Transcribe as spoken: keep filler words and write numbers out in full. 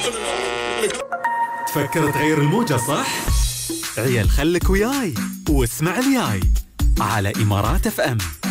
تفكر تغير الموجة صح؟ عيال خلك وياي واسمع الياي على إمارات اف ام.